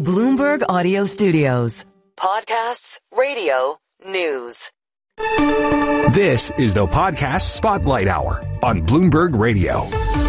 Bloomberg Audio Studios. Podcasts, radio, news. This is the Podcast Spotlight Hour on Bloomberg Radio.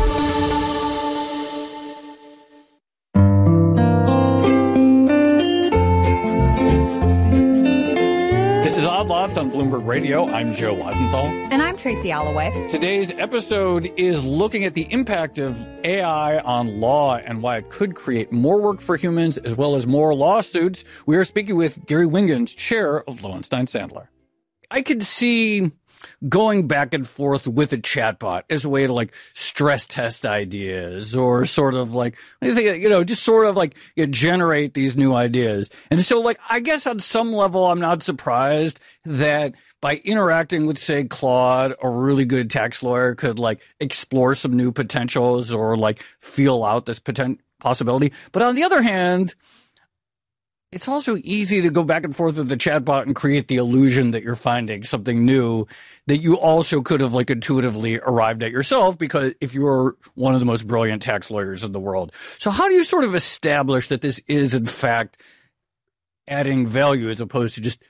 This is Odd Lots on Bloomberg Radio. I'm Joe Weisenthal. And I'm Tracy Alloway. Today's episode is looking at the impact of AI on law and why it could create more work for humans as well as more lawsuits. We are speaking with Gary Wingens, chair of Lowenstein Sandler. I could see going back and forth with a chatbot as a way to like stress test ideas or sort of like, just sort of like generate these new ideas. And so like, I guess on some level, I'm not surprised that by interacting with, say, Claude, a really good tax lawyer could like explore some new potentials or like feel out this possibility. But on the other hand, it's also easy to go back and forth with the chatbot and create the illusion that you're finding something new that you also could have like intuitively arrived at yourself, because if you're one of the most brilliant tax lawyers in the world. So how do you sort of establish that this is in fact adding value as opposed to just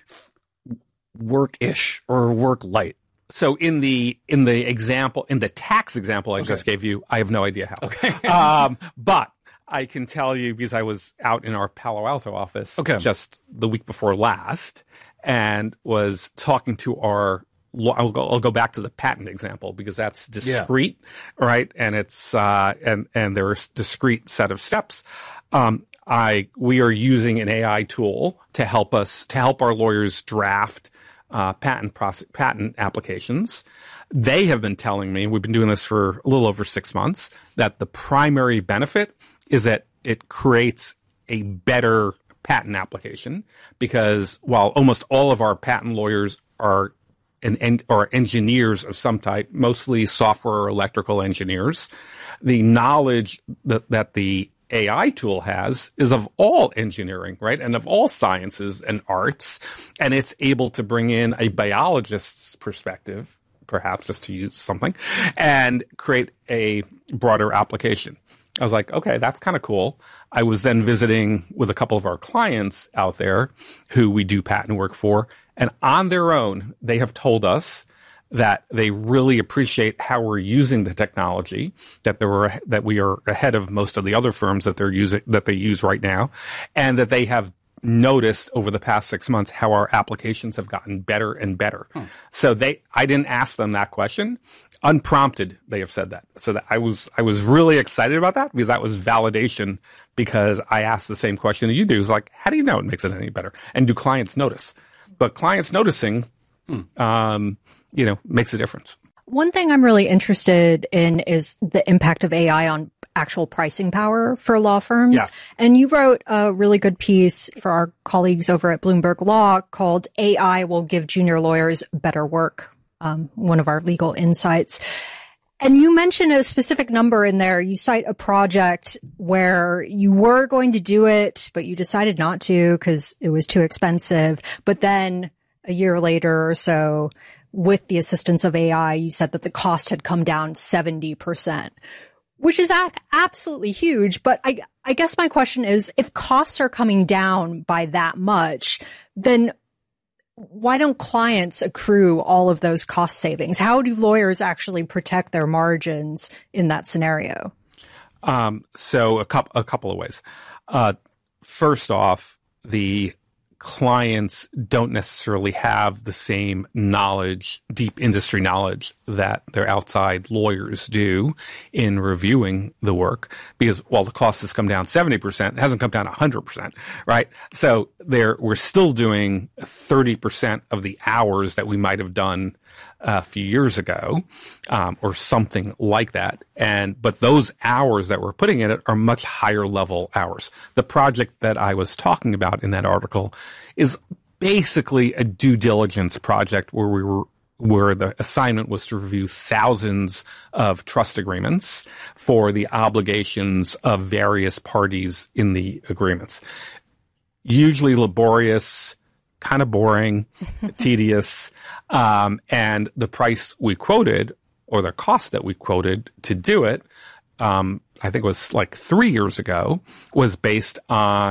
work-ish or work light? So in the tax example I just gave you, I have no idea how. Okay. But I can tell you, because I was out in our Palo Alto office just the week before last and was talking to our I'll go back to the patent example because that's discrete, right? And it's and there's discrete set of steps. We are using an AI tool to help our lawyers draft patent applications. They have been telling me, we've been doing this for a little over 6 months, that the primary benefit is that it creates a better patent application, because while almost all of our patent lawyers are engineers of some type, mostly software or electrical engineers, the knowledge that the AI tool has is of all engineering, right? And of all sciences and arts. And it's able to bring in a biologist's perspective, perhaps just to use something, and create a broader application. I was like, okay, that's kind of cool. I was then visiting with a couple of our clients out there who we do patent work for. And on their own, they have told us that they really appreciate how we're using the technology, that we are ahead of most of the other firms that they use right now, and that they have noticed over the past 6 months how our applications have gotten better and better. So I didn't ask them that question. Unprompted, they have said that. So that I was really excited about that, because that was validation, because I asked the same question that you do. It's like, how do you know it makes it any better? And do clients notice? But clients noticing, makes a difference. One thing I'm really interested in is the impact of AI on actual pricing power for law firms. Yes. And you wrote a really good piece for our colleagues over at Bloomberg Law called AI Will Give Junior Lawyers Better Work, one of our legal insights. And you mentioned a specific number in there. You cite a project where you were going to do it, but you decided not to because it was too expensive. But then a year later or so, with the assistance of AI, you said that the cost had come down 70%, which is absolutely huge. But I guess my question is, if costs are coming down by that much, then why don't clients accrue all of those cost savings? How do lawyers actually protect their margins in that scenario? So a couple of ways. First off, the clients don't necessarily have the same knowledge, deep industry knowledge, that their outside lawyers do in reviewing the work, because while the cost has come down 70%, it hasn't come down 100%, right? So we're still doing 30% of the hours that we might have done a few years ago, or something like that. But those hours that we're putting in it are much higher level hours. The project that I was talking about in that article is basically a due diligence project where the assignment was to review thousands of trust agreements for the obligations of various parties in the agreements. Usually laborious, kind of boring, tedious, and the price we quoted, or the cost that we quoted to do it, I think it was like 3 years ago, was based on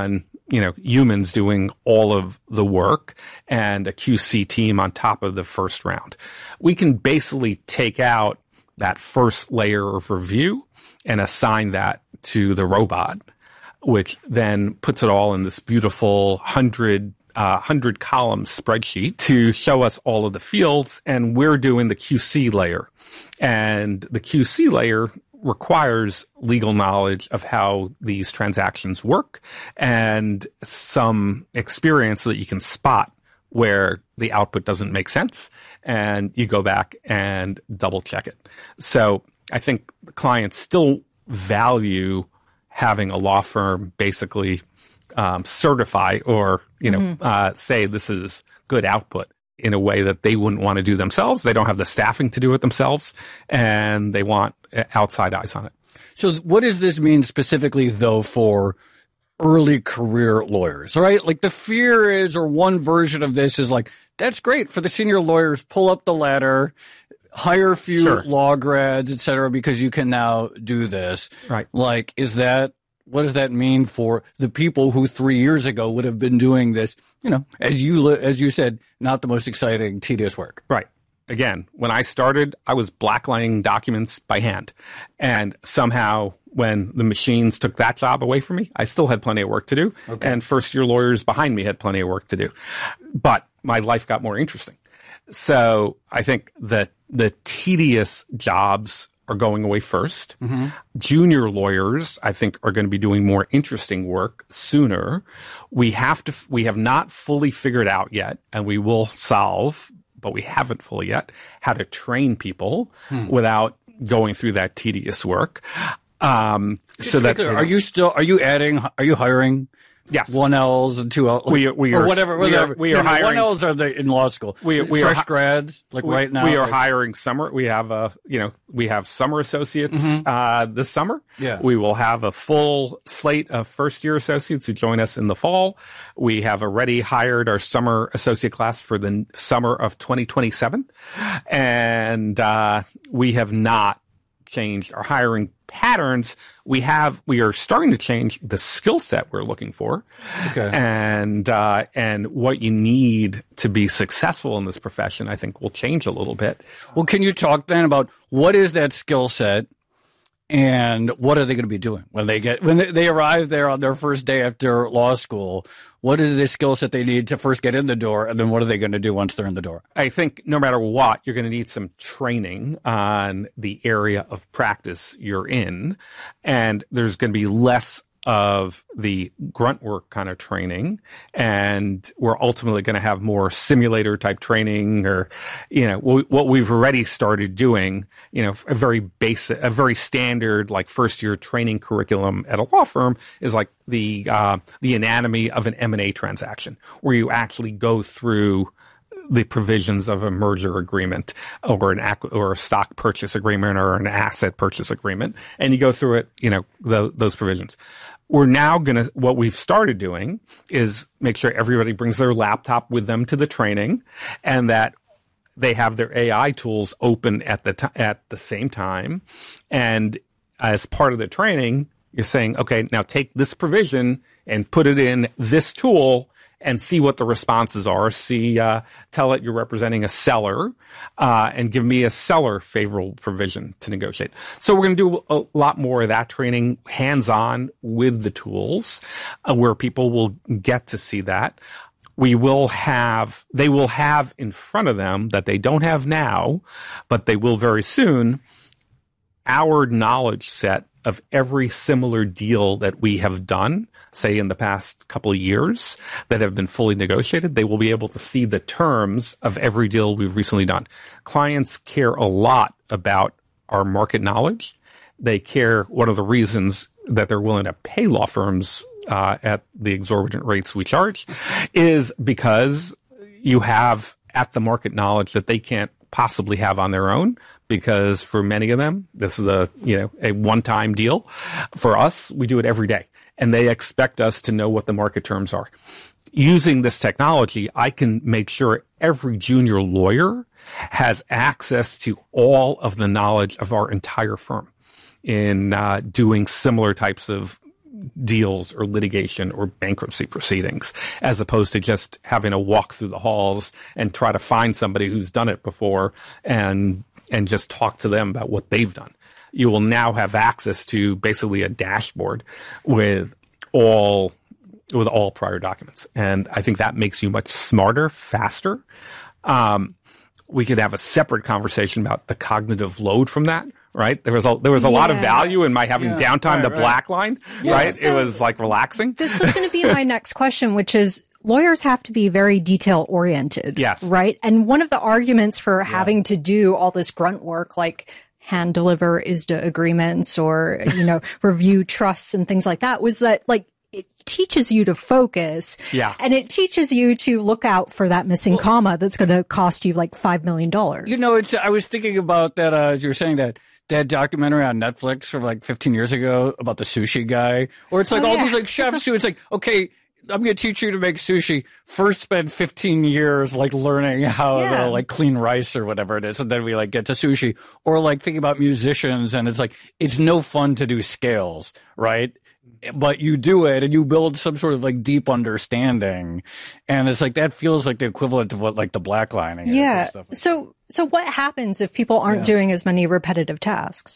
humans doing all of the work and a QC team on top of the first round. We can basically take out that first layer of review and assign that to the robot, which then puts it all in this beautiful 100 column spreadsheet to show us all of the fields, and we're doing the QC layer. And the QC layer requires legal knowledge of how these transactions work and some experience so that you can spot where the output doesn't make sense, and you go back and double check it. So I think the clients still value having a law firm basically certify or, say this is good output in a way that they wouldn't want to do themselves. They don't have the staffing to do it themselves, and they want outside eyes on it. So what does this mean specifically, though, for early career lawyers? All right, like the fear is, or one version of this is like, that's great for the senior lawyers, pull up the ladder, hire a few law grads, et cetera, because you can now do this. Right. Like, what does that mean for the people who 3 years ago would have been doing this, as you said, not the most exciting, tedious work? Right. Again, when I started, I was blacklining documents by hand. And somehow when the machines took that job away from me, I still had plenty of work to do. Okay. And first-year lawyers behind me had plenty of work to do. But my life got more interesting. So I think that the tedious jobs are going away first. Mm-hmm. Junior lawyers, I think, are going to be doing more interesting work sooner. We have not fully figured out yet, and we will solve, but we haven't fully yet, how to train people without going through that tedious work. Are you hiring? Yes. 1Ls and 2Ls. We are whatever. We are hiring. 1Ls are in law school. Fresh grads, right now. We are hiring summer. We have summer associates this summer. Yeah. We will have a full slate of first-year associates who join us in the fall. We have already hired our summer associate class for the summer of 2027. And we have not changed our hiring patterns. We are starting to change the skill set we're looking for. Okay. And what you need to be successful in this profession, I think, will change a little bit. Well, can you talk then about what is that skill set and what are they going to be doing when they arrive there on their first day after law school? What is the skill set they need to first get in the door, and then what are they going to do once they're in the door? I think no matter what, you're going to need some training on the area of practice you're in, and there's going to be less of the grunt work kind of training, and we're ultimately going to have more simulator type training, or what we've already started doing, a very standard like first year training curriculum at a law firm is like the anatomy of an M&A transaction, where you actually go through the provisions of a merger agreement or a stock purchase agreement or an asset purchase agreement, and you go through it, those provisions. We're now what we've started doing is make sure everybody brings their laptop with them to the training, and that they have their AI tools open at the same time. And as part of the training, you're saying, okay, now take this provision and put it in this tool and see what the responses are. Tell it you're representing a seller, and give me a seller favorable provision to negotiate. So we're going to do a lot more of that training hands-on with the tools, where people will get to see that. They will have in front of them, that they don't have now, but they will very soon, our knowledge set of every similar deal that we have done, say in the past couple of years, that have been fully negotiated. They will be able to see the terms of every deal we've recently done. Clients care a lot about our market knowledge. They care what are the reasons that they're willing to pay law firms at the exorbitant rates we charge, is because you have at the market knowledge that they can't possibly have on their own, because for many of them, this is a one-time deal. For us, we do it every day, and they expect us to know what the market terms are. Using this technology, I can make sure every junior lawyer has access to all of the knowledge of our entire firm in doing similar types of deals or litigation or bankruptcy proceedings, as opposed to just having to walk through the halls and try to find somebody who's done it before and just talk to them about what they've done. You will now have access to basically a dashboard with all prior documents. And I think that makes you much smarter, faster. We could have a separate conversation about the cognitive load from that, right? There was a lot of value in my having downtime to blackline, right? So it was like relaxing. This was going to be my next question, which is, lawyers have to be very detail oriented. Yes. Right? And one of the arguments for having to do all this grunt work, like hand deliver ISDA agreements or, review trusts and things like that, was that, like, it teaches you to focus. Yeah. And it teaches you to look out for that missing comma that's going to cost you like $5 million. I was thinking about that as you were saying that documentary on Netflix from like 15 years ago about the sushi guy, or it's like these like chefs who it's like, okay, I'm going to teach you to make sushi. First, spend 15 years like learning how to like clean rice or whatever it is, and then we like get to sushi. Or like thinking about musicians, and it's like it's no fun to do scales, right? But you do it, and you build some sort of like deep understanding, and it's like that feels like the equivalent of what like the blacklining is. Yeah. And stuff. So what happens if people aren't doing as many repetitive tasks?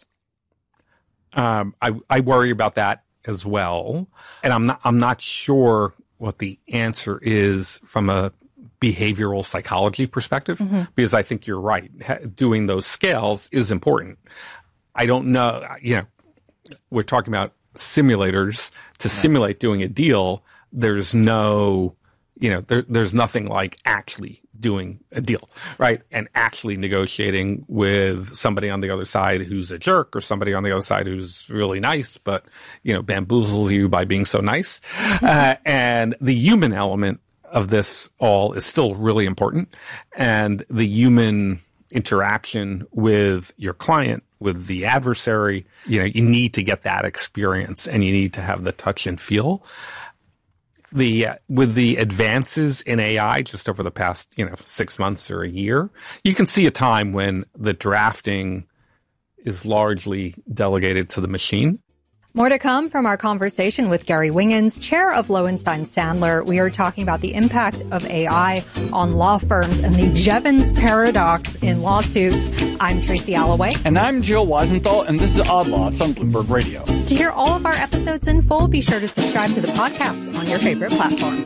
I worry about that as well. And I'm not sure what the answer is from a behavioral psychology perspective, because I think you're right. Doing those scales is important. I don't know, we're talking about simulators to simulate doing a deal. There's no, there's nothing like actually doing a deal, right? And actually negotiating with somebody on the other side who's a jerk or somebody on the other side who's really nice, but, bamboozles you by being so nice. And the human element of this all is still really important. And the human interaction with your client, with the adversary, you need to get that experience and you need to have the touch and feel. With the advances in AI just over the past, 6 months or a year, you can see a time when the drafting is largely delegated to the machine. More to come from our conversation with Gary Wingens, chair of Lowenstein Sandler. We are talking about the impact of AI on law firms and the Jevons paradox in lawsuits. I'm Tracy Alloway. And I'm Jill Weisenthal, and this is Odd Lots on Bloomberg Radio. To hear all of our episodes in full, be sure to subscribe to the podcast on your favorite platform.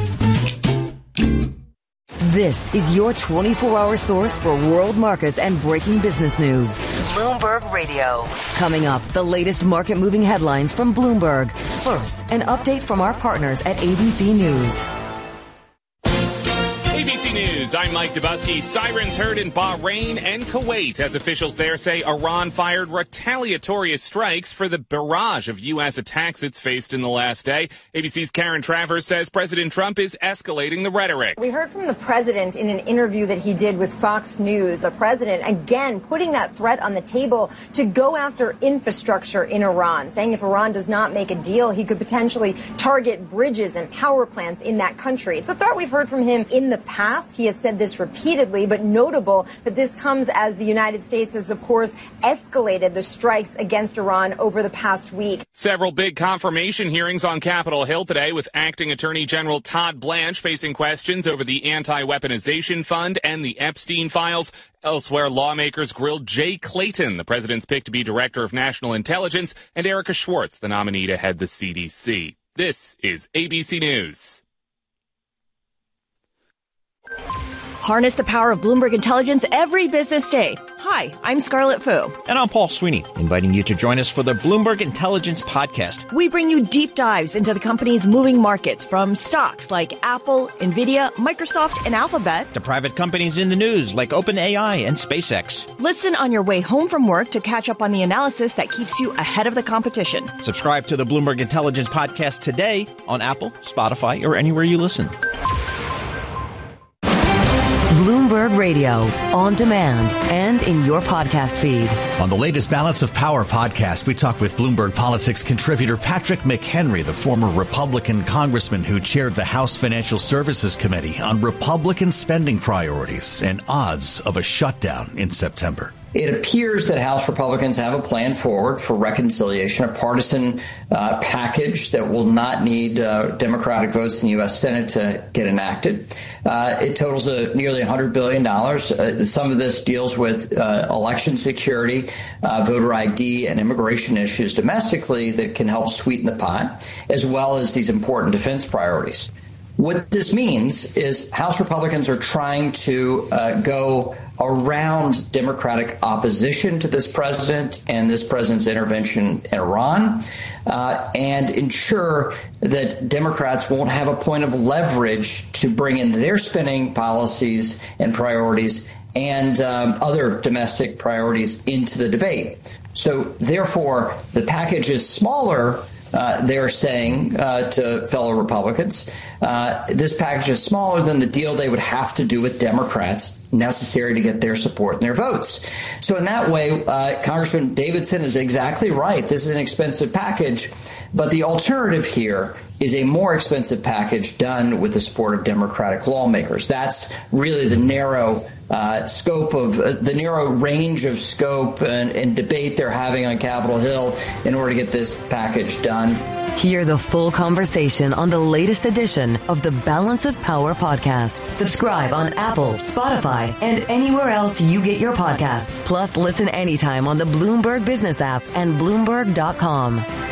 This is your 24-hour source for world markets and breaking business news. Bloomberg Radio. Coming up, the latest market-moving headlines from Bloomberg. First, an update from our partners at ABC News. ABC News, I'm Mike Dubusky. Sirens heard in Bahrain and Kuwait as officials there say Iran fired retaliatory strikes for the barrage of U.S. attacks it's faced in the last day. ABC's Karen Travers says President Trump is escalating the rhetoric. We heard from the president in an interview that he did with Fox News, a president again putting that threat on the table to go after infrastructure in Iran, saying if Iran does not make a deal, he could potentially target bridges and power plants in that country. It's a threat we've heard from him in the past. He has said this repeatedly, but notable that this comes as the United States has, of course, escalated the strikes against Iran over the past week. Several big confirmation hearings on Capitol Hill today, with Acting Attorney General Todd Blanche facing questions over the Anti-Weaponization Fund and the Epstein files. Elsewhere, lawmakers grilled Jay Clayton, the president's pick to be Director of National Intelligence, and Erica Schwartz, the nominee to head the CDC. This is ABC News. Harness the power of Bloomberg Intelligence every business day. Hi, I'm Scarlett Fu. And I'm Paul Sweeney, inviting you to join us for the Bloomberg Intelligence Podcast. We bring you deep dives into the company's moving markets, from stocks like Apple, Nvidia, Microsoft, and Alphabet, to private companies in the news like OpenAI and SpaceX. Listen on your way home from work to catch up on the analysis that keeps you ahead of the competition. Subscribe to the Bloomberg Intelligence Podcast today on Apple, Spotify, or anywhere you listen. Bloomberg Radio, on demand and in your podcast feed. On the latest Balance of Power podcast, we talk with Bloomberg Politics contributor Patrick McHenry, the former Republican congressman who chaired the House Financial Services Committee, on Republican spending priorities and odds of a shutdown in September. It appears that House Republicans have a plan forward for reconciliation, a partisan package that will not need Democratic votes in the U.S. Senate to get enacted. It totals nearly $100 billion. Some of this deals with election security, voter ID, and immigration issues domestically that can help sweeten the pot, as well as these important defense priorities. What this means is House Republicans are trying to go around Democratic opposition to this president and this president's intervention in Iran and ensure that Democrats won't have a point of leverage to bring in their spending policies and priorities and other domestic priorities into the debate. So therefore, the package is smaller, they're saying to fellow Republicans. This package is smaller than the deal they would have to do with Democrats necessary to get their support and their votes. So in that way, Congressman Davidson is exactly right. This is an expensive package, but the alternative here is a more expensive package done with the support of Democratic lawmakers. That's really the narrow scope of the narrow range of scope and debate they're having on Capitol Hill in order to get this package done. Hear the full conversation on the latest edition of the Balance of Power podcast. Subscribe on Apple, Spotify, and anywhere else you get your podcasts. Plus, listen anytime on the Bloomberg Business app and Bloomberg.com.